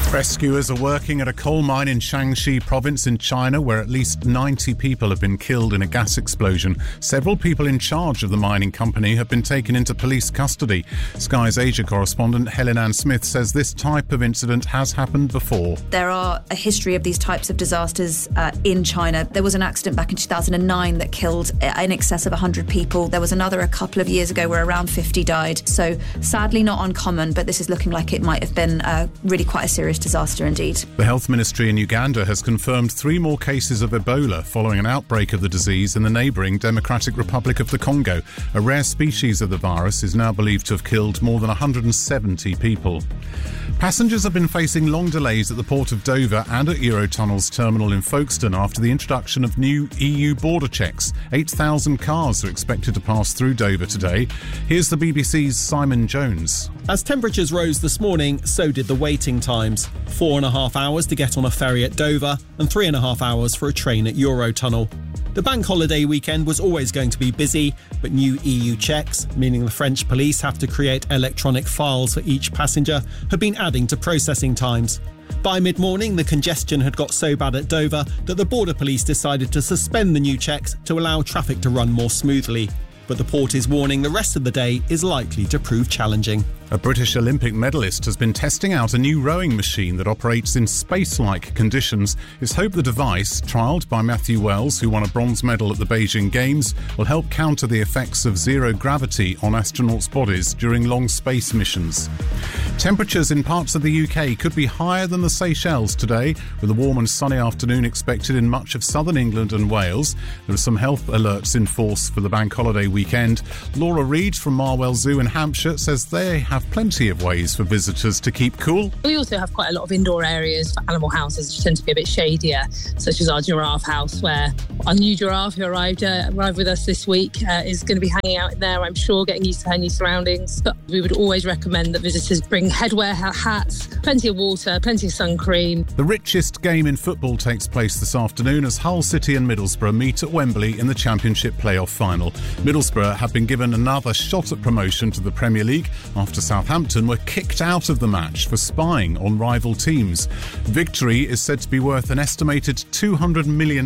Rescuers are working at a coal mine in Shaanxi province in China where at least 90 people have been killed in a gas explosion. Several people in charge of the mining company have been taken into police custody. Sky's Asia correspondent Helen Ann Smith says this type of incident has happened before. There are a history of these types of disasters in China. There was an accident back in 2009 that killed in excess of 100 people. There was another a couple of years ago where around 50 died. So sadly not uncommon, but this is looking like it might have been really quite a serious disaster indeed. The Health Ministry in Uganda has confirmed 3 more cases of Ebola following an outbreak of the disease in the neighbouring Democratic Republic of the Congo. A rare species of the virus is now believed to have killed more than 170 people. Passengers have been facing long delays at the port of Dover and at Eurotunnel's terminal in Folkestone after the introduction of new EU border checks. 8,000 cars are expected to pass through Dover today. Here's the BBC's Simon Jones. As temperatures rose this morning, so did the waiting times. 4.5 hours to get on a ferry at Dover and 3.5 hours for a train at Eurotunnel. The bank holiday weekend was always going to be busy, but new EU checks, meaning the French police have to create electronic files for each passenger, have been adding to processing times. By mid-morning, the congestion had got so bad at Dover that the border police decided to suspend the new checks to allow traffic to run more smoothly. But the port is warning the rest of the day is likely to prove challenging. A British Olympic medalist has been testing out a new rowing machine that operates in space-like conditions. It's hoped the device, trialled by Matthew Wells, who won a bronze medal at the Beijing Games, will help counter the effects of zero gravity on astronauts' bodies during long space missions. Temperatures in parts of the UK could be higher than the Seychelles today, with a warm and sunny afternoon expected in much of southern England and Wales. There are some health alerts in force for the bank holiday weekend. Laura Reid from Marwell Zoo in Hampshire says they have plenty of ways for visitors to keep cool. We also have quite a lot of indoor areas for animal houses which tend to be a bit shadier, such as our giraffe house, where our new giraffe who arrived with us this week is going to be hanging out in there, I'm sure, getting used to her new surroundings. But we would always recommend that visitors bring headwear, hats, plenty of water, plenty of sun cream. The richest game in football takes place this afternoon as Hull City and Middlesbrough meet at Wembley in the Championship playoff final. Middlesbrough have been given another shot at promotion to the Premier League after Southampton were kicked out of the match for spying on rival teams. Victory is said to be worth an estimated £200 million.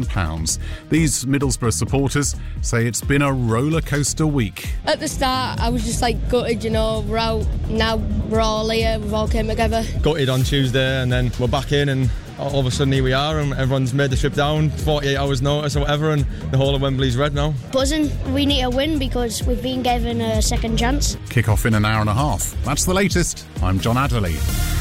These Middlesbrough supporters say it's been a roller coaster week. At the start, I was just gutted, we're out now, we're all here, we've all came together. Gutted on Tuesday and then we're back in and all of a sudden here we are and everyone's made the trip down, 48 hours notice or whatever, and the whole of Wembley's red now. Buzzing. We need a win because we've been given a second chance. Kick off in an hour and a half. That's the latest. I'm John Adderley.